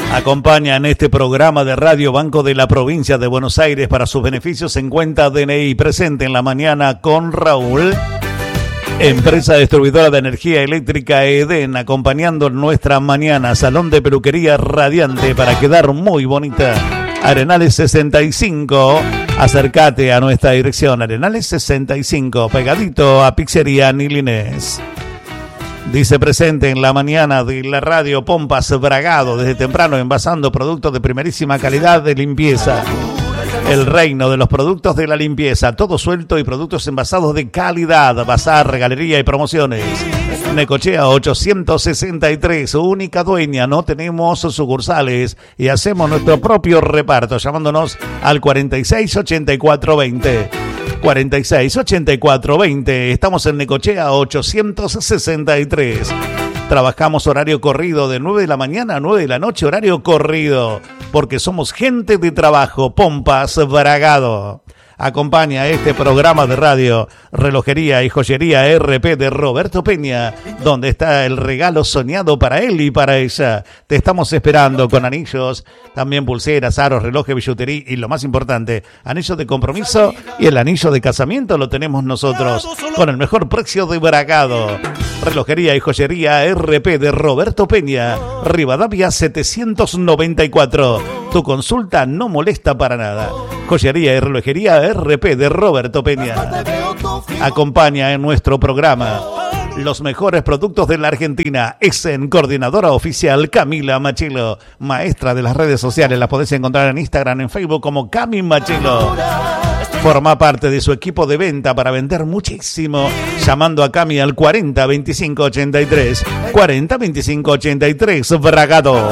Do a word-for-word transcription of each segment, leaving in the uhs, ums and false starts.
Acompaña en este programa de Radio Banco de la Provincia de Buenos Aires para sus beneficios en cuenta D N I. Presente en la mañana con Raúl. Empresa distribuidora de energía eléctrica Eden, acompañando nuestra mañana. Salón de peluquería radiante para quedar muy bonita. Arenales sesenta y cinco. Acércate a nuestra dirección. Arenales sesenta y cinco, pegadito a Pizzería Nilinés. Dice presente en la mañana de la radio Pompas Bragado, desde temprano envasando productos de primerísima calidad de limpieza. El reino de los productos de la limpieza, todo suelto y productos envasados de calidad. Bazar, galería y promociones. Necochea ochocientos sesenta y tres, única dueña, no tenemos sucursales y hacemos nuestro propio reparto, llamándonos al cuarenta y seis ochenta y cuatro veinte. cuarenta y seis ochenta y cuatro veinte. Estamos en Necochea ochocientos sesenta y tres. Trabajamos horario corrido de nueve de la mañana a nueve de la noche, horario corrido, porque somos gente de trabajo. Pompas Bragado. Acompaña este programa de radio Relojería y Joyería R P de Roberto Peña, donde está el regalo soñado para él y para ella. Te estamos esperando con anillos, también pulseras, aros, relojes, billutería y lo más importante, anillo de compromiso y el anillo de casamiento lo tenemos nosotros con el mejor precio de Bragado. Relojería y Joyería R P de Roberto Peña, Rivadavia setecientos noventa y cuatro. Tu consulta no molesta para nada. Joyería y Relojería R P de Roberto Peña. Acompaña en nuestro programa los mejores productos de la Argentina. Essen, coordinadora oficial Camila Machilo, maestra de las redes sociales. La podés encontrar en Instagram, en Facebook como Cami Machilo. Forma parte de su equipo de venta para vender muchísimo, llamando a Cami al cuarenta veinticinco ochenta y tres. cuarenta veinticinco ochenta y tres, Bragado.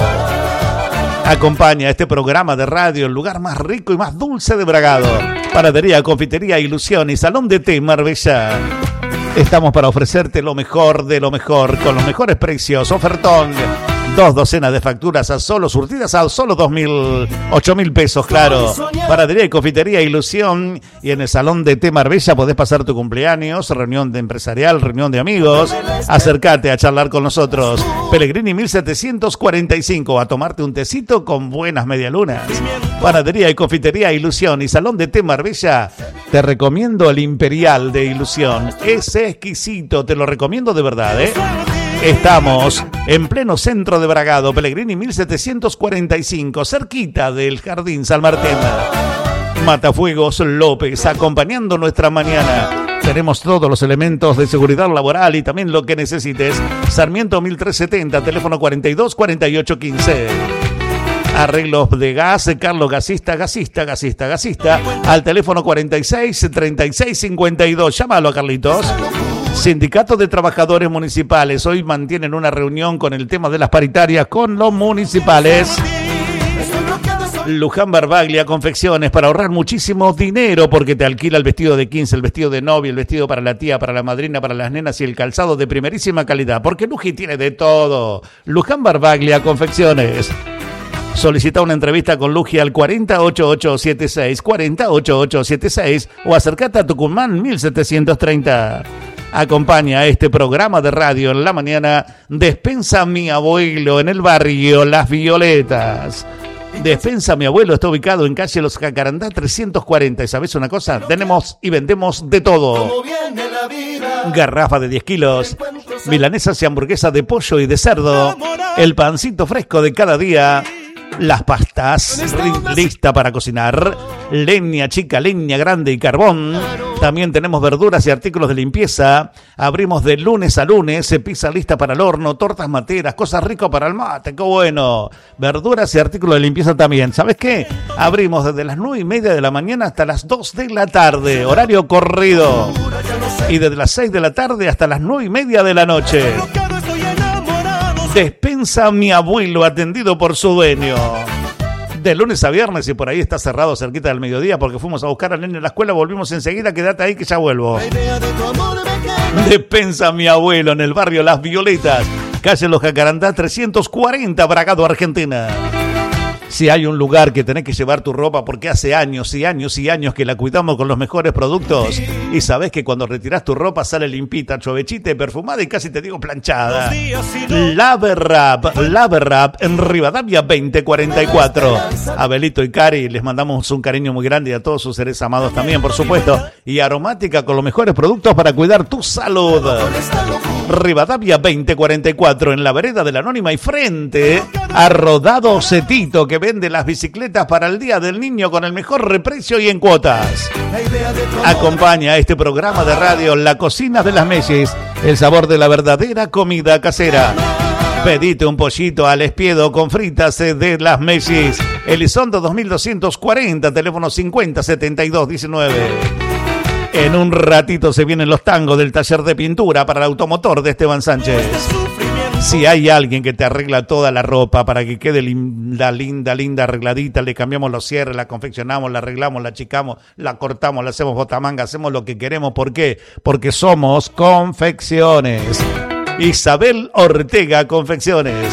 Acompaña este programa de radio el lugar más rico y más dulce de Bragado. Panadería, confitería, ilusión y salón de té Marbella. Estamos para ofrecerte lo mejor de lo mejor, con los mejores precios. Ofertón. Dos docenas de facturas a solo, surtidas a solo dos mil, ocho mil pesos, claro. Panadería y confitería, ilusión. Y en el salón de té Marbella podés pasar tu cumpleaños, reunión de empresarial, reunión de amigos. Acércate a charlar con nosotros. Pellegrini mil setecientos cuarenta y cinco, a tomarte un tecito con buenas medialunas. Panadería y confitería, ilusión y salón de té Marbella. Te recomiendo el Imperial de Ilusión. Es exquisito, te lo recomiendo de verdad, ¿eh? Estamos en pleno centro de Bragado, Pellegrini mil setecientos cuarenta y cinco, cerquita del Jardín San Martín. Matafuegos López, acompañando nuestra mañana. Tenemos todos los elementos de seguridad laboral y también lo que necesites. Sarmiento mil trescientos setenta, teléfono cuarenta y dos cuarenta y ocho quince. Arreglos de gas, Carlos Gasista, Gasista, Gasista, Gasista, al teléfono cuarenta y seis treinta y seis cincuenta y dos. Llámalo a Carlitos. Sindicato de Trabajadores Municipales. Hoy mantienen una reunión con el tema de las paritarias con los municipales. Luján Barbaglia Confecciones, para ahorrar muchísimo dinero, porque te alquila el vestido de quince, el vestido de novia, el vestido para la tía, para la madrina, para las nenas y el calzado de primerísima calidad, porque Luji tiene de todo. Luján Barbaglia Confecciones. Solicita una entrevista con Luji al cuarenta ochenta y ocho setenta y seis, cuarenta ochenta y ocho setenta y seis o acércate a Tucumán mil setecientos treinta. Acompaña a este programa de radio en la mañana Despensa Mi Abuelo en el barrio Las Violetas. Despensa Mi Abuelo está ubicado en calle Los Jacarandá trescientos cuarenta. ¿Y sabes una cosa? Tenemos y vendemos de todo. Garrafa de diez kilos, milanesas y hamburguesas de pollo y de cerdo, el pancito fresco de cada día, las pastas lista para cocinar, leña chica, leña grande y carbón. También tenemos verduras y artículos de limpieza. Abrimos de lunes a lunes, pizza lista para el horno, tortas materas, cosas ricas para el mate, qué bueno. Verduras y artículos de limpieza también. ¿Sabes qué? Abrimos desde las nueve y media de la mañana hasta las dos de la tarde, horario corrido. Y desde las seis de la tarde hasta las nueve y media de la noche. Despensa Mi Abuelo, atendido por su dueño. De lunes a viernes, y por ahí está cerrado cerquita del mediodía porque fuimos a buscar al nene en la escuela, volvimos enseguida, quédate ahí que ya vuelvo. Despensa Mi Abuelo en el barrio Las Violetas, calle Los Jacarandá trescientos cuarenta, Bragado, Argentina. Si hay un lugar que tenés que llevar tu ropa porque hace años y años y años que la cuidamos con los mejores productos y sabés que cuando retirás tu ropa sale limpita, chovechita y perfumada y casi te digo planchada. Laverrap, Laverrap en Rivadavia veinte cuarenta y cuatro. Abelito y Cari, les mandamos un cariño muy grande y a todos sus seres amados también, por supuesto. Y aromática con los mejores productos para cuidar tu salud. Rivadavia veinte cuarenta y cuatro en la vereda de la Anónima y frente a Rodado Cetito, que vende las bicicletas para el Día del Niño con el mejor reprecio y en cuotas. Acompaña a este programa de radio La Cocina de las Messis, el sabor de la verdadera comida casera. Pedite un pollito al espiedo con fritas de las Messis. Elizondo dos mil doscientos cuarenta, teléfono cincuenta setenta y dos diecinueve. En un ratito se vienen los tangos del taller de pintura para el automotor de Esteban Sánchez. Si hay alguien que te arregla toda la ropa para que quede linda, linda, linda, arregladita, le cambiamos los cierres, la confeccionamos, la arreglamos, la achicamos, la cortamos, la hacemos botamanga, hacemos lo que queremos. ¿Por qué? Porque somos Confecciones. Isabel Ortega Confecciones.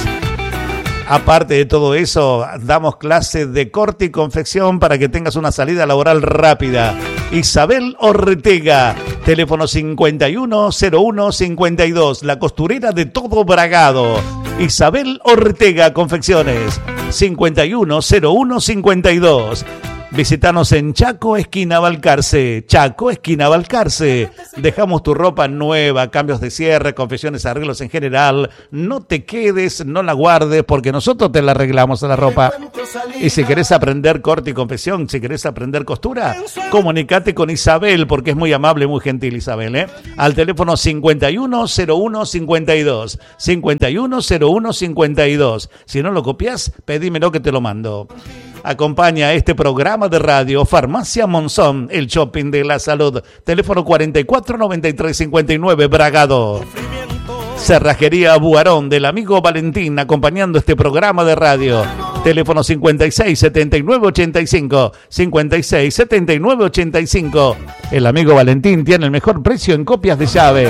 Aparte de todo eso, damos clases de corte y confección para que tengas una salida laboral rápida. Isabel Ortega, teléfono cincuenta y uno cero uno cincuenta y dos, la costurera de todo Bragado. Isabel Ortega Confecciones, cincuenta y uno cero uno cincuenta y dos. Visítanos en Chaco, esquina Balcarce. Chaco, esquina Balcarce. Dejamos tu ropa nueva, cambios de cierre, confecciones, arreglos en general. No te quedes, no la guardes, porque nosotros te la arreglamos a la ropa. Y si querés aprender corte y confección, si querés aprender costura, comunicate con Isabel, porque es muy amable, muy gentil Isabel, ¿eh? Al teléfono cincuenta y uno cero uno cincuenta y dos. cincuenta y uno cero uno cincuenta y dos. Si no lo copias, pedímelo que te lo mando. Acompaña a este programa de radio Farmacia Monzón, el shopping de la salud. Teléfono cuarenta y cuatro noventa y tres cincuenta y nueve, Bragado. Cerrajería Buarón del amigo Valentín, acompañando este programa de radio. Teléfono cincuenta y seis setenta y nueve ochenta y cinco. cincuenta y seis setenta y nueve ochenta y cinco. El amigo Valentín tiene el mejor precio en copias de llave.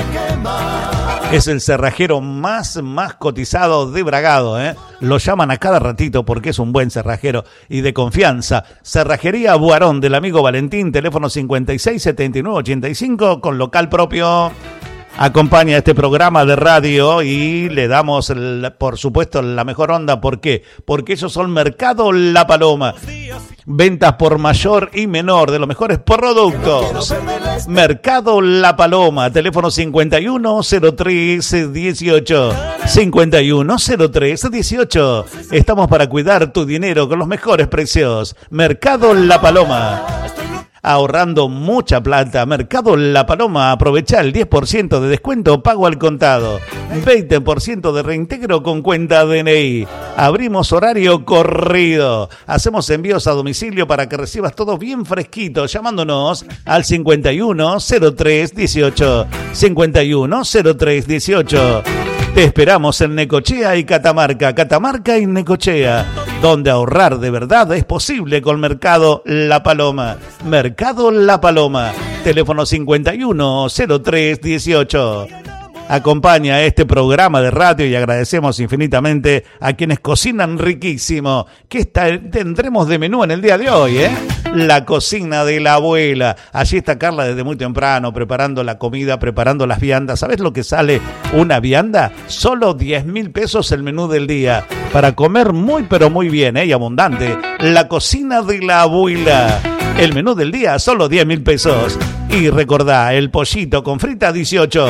Es el cerrajero más, más cotizado de Bragado, ¿eh? Lo llaman a cada ratito porque es un buen cerrajero y de confianza. Cerrajería Buarón del amigo Valentín, teléfono cincuenta y seis setenta y nueve ochenta y cinco con local propio. Acompaña este programa de radio y le damos, el, por supuesto, la mejor onda. ¿Por qué? Porque ellos son Mercado La Paloma. Ventas por mayor y menor de los mejores productos. Mercado La Paloma, teléfono cincuenta y uno cero tres dieciocho. cincuenta y uno cero tres dieciocho. Estamos para cuidar tu dinero con los mejores precios. Mercado La Paloma. Ahorrando mucha plata. Mercado La Paloma, aprovecha el diez por ciento de descuento pago al contado, veinte por ciento de reintegro con cuenta D N I. Abrimos horario corrido. Hacemos envíos a domicilio para que recibas todo bien fresquito, llamándonos al cincuenta y uno cero tres dieciocho. cincuenta y uno cero tres dieciocho. Te esperamos en Necochea y Catamarca. Catamarca y Necochea, donde ahorrar de verdad es posible con Mercado La Paloma. Mercado La Paloma, teléfono cincuenta y uno cero tres dieciocho. Acompaña este programa de radio y agradecemos infinitamente a quienes cocinan riquísimo. ¿Qué está, tendremos de menú en el día de hoy, eh? La cocina de la abuela. Allí está Carla desde muy temprano preparando la comida, preparando las viandas. ¿Sabes lo que sale una vianda? Solo diez mil pesos el menú del día. Para comer muy pero muy bien, ¿eh? Y abundante. La cocina de la abuela. El menú del día, solo diez mil pesos. Y recordá, el pollito con frita dieciocho.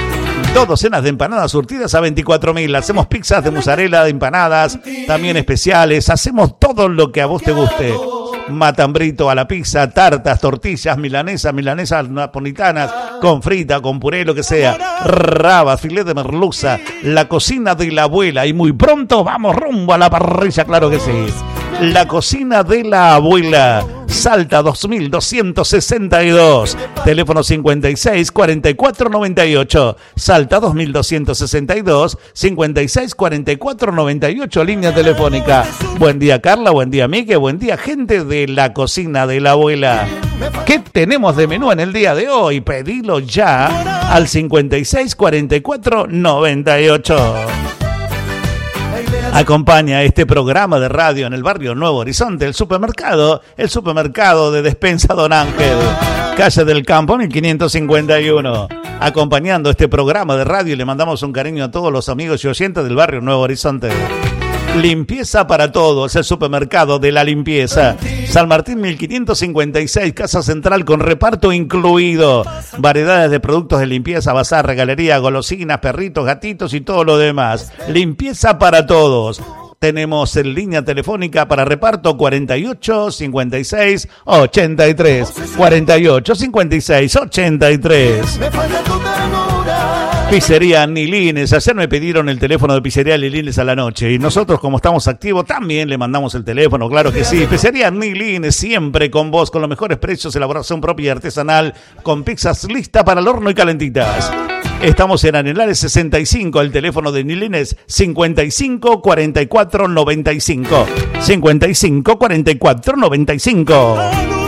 Dos docenas de empanadas surtidas a veinticuatro mil. Hacemos pizzas de mozzarella, de empanadas, también especiales. Hacemos todo lo que a vos te guste. Matambrito a la pizza, tartas, tortillas, milanesas, milanesas napolitanas, con frita, con puré, lo que sea. Rabas, filet de merluza, la cocina de la abuela. Y muy pronto vamos rumbo a la parrilla, claro que sí. La cocina de la abuela. Salta dos mil doscientos sesenta y dos. Teléfono cincuenta y seis cuarenta y cuatro noventa y ocho. Salta dos mil doscientos sesenta y dos, cincuenta y seis cuarenta y cuatro noventa y ocho. Línea telefónica. Buen día, Carla. Buen día, Miguel. Buen día, gente de la cocina de la abuela. ¿Qué tenemos de menú en el día de hoy? Pedilo ya al cincuenta y seis cuarenta y cuatro noventa y ocho. Acompaña este programa de radio en el barrio Nuevo Horizonte, el supermercado, el supermercado de Despensa Don Ángel, calle del Campo mil quinientos cincuenta y uno. Acompañando este programa de radio, le mandamos un cariño a todos los amigos y oyentes del barrio Nuevo Horizonte. Limpieza para todos, el supermercado de la limpieza. San Martín mil quinientos cincuenta y seis, Casa Central con reparto incluido. Variedades de productos de limpieza, bazar, regalería, golosinas, perritos, gatitos y todo lo demás. Limpieza para todos. Tenemos en línea telefónica para reparto cuarenta y ocho, cincuenta y seis, ochenta y tres. cuarenta y ocho, cincuenta y seis, ochenta y tres. Pizzería Nilines. Ayer me pidieron el teléfono de Pizzería Nilines a la noche y nosotros, como estamos activos, también le mandamos el teléfono, claro que sí. Pizzería Nilines, siempre con vos, con los mejores precios, elaboración propia y artesanal, con pizzas listas para el horno y calentitas. Estamos en Anelares sesenta y cinco, el teléfono de Nilines cincuenta y cinco, cuarenta y cuatro, noventa y cinco. cincuenta y cinco, cuarenta y cuatro, noventa y cinco.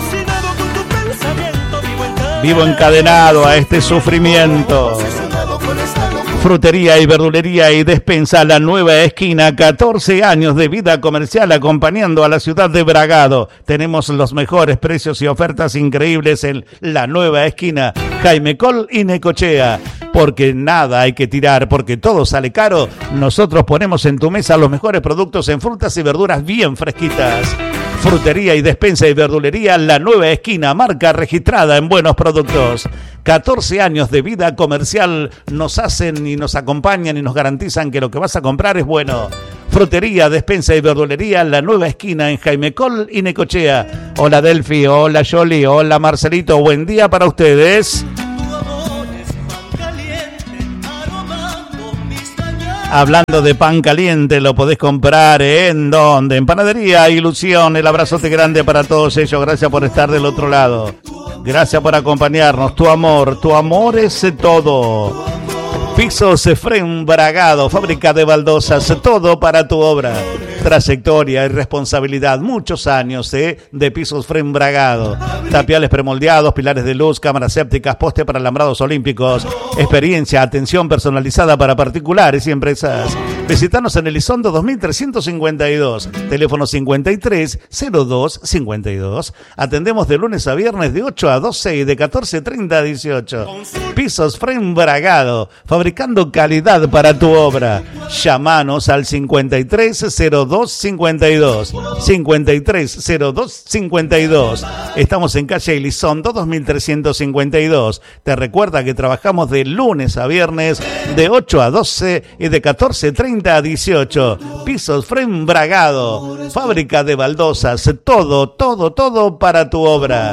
Vivo encadenado a este sufrimiento. Frutería y verdulería y despensa La Nueva Esquina, catorce años de vida comercial acompañando a la ciudad de Bragado. Tenemos los mejores precios y ofertas increíbles en La Nueva Esquina, Jaime Col y Necochea. Porque nada hay que tirar, porque todo sale caro. Nosotros ponemos en tu mesa los mejores productos en frutas y verduras bien fresquitas. Frutería y despensa y verdulería La Nueva Esquina, marca registrada en buenos productos. catorce años de vida comercial nos hacen y nos acompañan y nos garantizan que lo que vas a comprar es bueno. Frutería, despensa y verdulería La Nueva Esquina en Jaime Col y Necochea. Hola Delphi, hola Yoli, hola Marcelito, buen día para ustedes. Hablando de pan caliente, lo podés comprar en ¿dónde? En Panadería Ilusión. El abrazote grande para todos ellos. Gracias por estar del otro lado. Gracias por acompañarnos. Tu amor, tu amor es todo. Pisos Efrén Bragado, fábrica de baldosas, todo para tu obra. Trayectoria y responsabilidad, muchos años ¿eh? de Pisos Efrén Bragado. Tapiales premoldeados, pilares de luz, cámaras sépticas, poste para alambrados olímpicos. Experiencia, atención personalizada para particulares y empresas. Visítanos en Elizondo dos mil trescientos cincuenta y dos, teléfono cincuenta y tres, cero dos, cincuenta y dos. Atendemos de lunes a viernes de ocho a doce y de catorce treinta a dieciocho. Pisos Efrén Bragado, fabricando calidad para tu obra. Llámanos al cincuenta y tres, cero dos, cincuenta y dos. cincuenta y tres, cero dos, cincuenta y dos. Estamos en calle Elizondo dos mil trescientos cincuenta y dos. Te recuerda que trabajamos de lunes a viernes de ocho a doce y de catorce treinta a dieciocho. Pisos Efrén Bragado, fábrica de baldosas, todo, todo, todo para tu obra.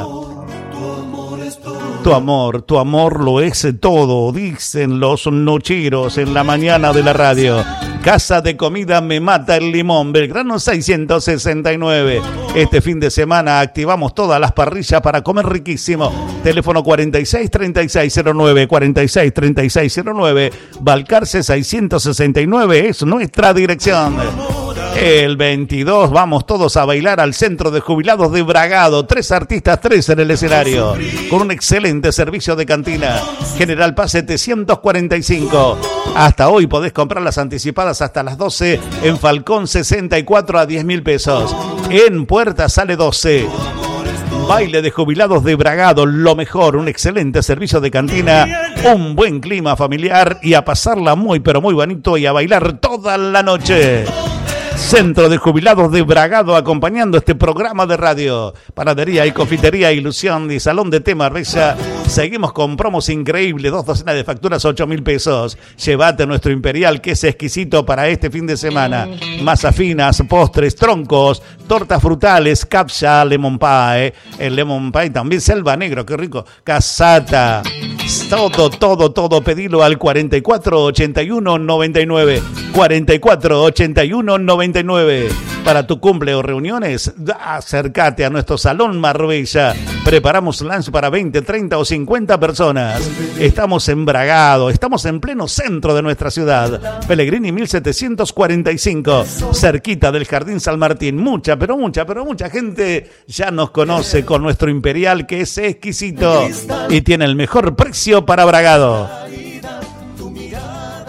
Tu amor, tu amor lo es todo, dicen los nocheros en la mañana de la radio. Casa de comida Me Mata el Limón, Belgrano seiscientos sesenta y nueve. Este fin de semana activamos todas las parrillas para comer riquísimo. Teléfono cuarenta y seis, treinta y seis cero nueve, cuarenta y seis, treinta y seis cero nueve. Balcarce seiscientos sesenta y nueve es nuestra dirección. El veintidós vamos todos a bailar al Centro de Jubilados de Bragado. Tres artistas, tres en el escenario. Con un excelente servicio de cantina. General Paz setecientos cuarenta y cinco. Hasta hoy podés comprar las anticipadas hasta las doce en Falcón sesenta y cuatro a diez mil pesos. En Puerta sale doce. Baile de Jubilados de Bragado, lo mejor, un excelente servicio de cantina, un buen clima familiar y a pasarla muy pero muy bonito y a bailar toda la noche. Centro de Jubilados de Bragado acompañando este programa de radio. Panadería y confitería Ilusión y Salón de Té Marbella. Seguimos con promos increíbles, dos docenas de facturas, ocho mil pesos. Llévate nuestro Imperial, que es exquisito para este fin de semana. Masas finas, postres, troncos, tortas frutales, capsa, lemon pie. El lemon pie también, selva negro, qué rico. Casata. Todo, todo, todo, pedilo al cuarenta y cuatro, ochenta y uno, noventa y nueve. cuarenta y cuatro, ochenta y uno, noventa y nueve. Para tu cumple o reuniones, acércate a nuestro Salón Marbella. Preparamos lunch para veinte, treinta o cincuenta personas. Estamos en Bragado, estamos en pleno centro de nuestra ciudad. Pellegrini mil setecientos cuarenta y cinco, cerquita del Jardín San Martín. Mucha, pero mucha, pero mucha gente ya nos conoce con nuestro Imperial, que es exquisito y tiene el mejor precio para Bragado.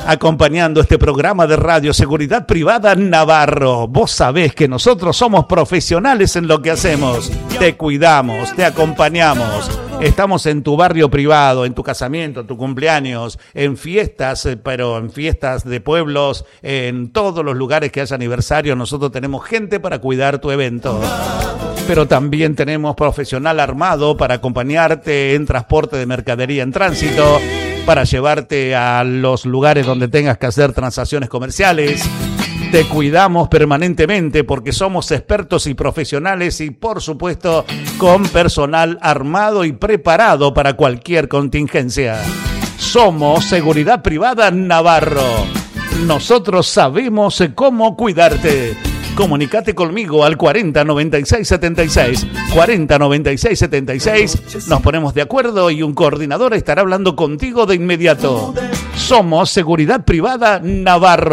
acompañando este programa de radio Seguridad Privada Navarro. Vos sabés que nosotros somos profesionales en lo que hacemos. Te cuidamos, te acompañamos. Estamos en tu barrio privado, en tu casamiento, en tu cumpleaños, en fiestas, pero en fiestas de pueblos, en todos los lugares que haya aniversario. Nosotros tenemos gente para cuidar tu evento. Pero también tenemos profesional armado para acompañarte en transporte de mercadería en tránsito, para llevarte a los lugares donde tengas que hacer transacciones comerciales. Te cuidamos permanentemente porque somos expertos y profesionales y, por supuesto, con personal armado y preparado para cualquier contingencia. Somos Seguridad Privada Navarro. Nosotros sabemos cómo cuidarte. Comunicate conmigo al cuarenta noventa y seis setenta y seis, cuarenta noventa y seis setenta y seis. Nos ponemos de acuerdo y un coordinador estará hablando contigo de inmediato. Somos Seguridad Privada Navarro.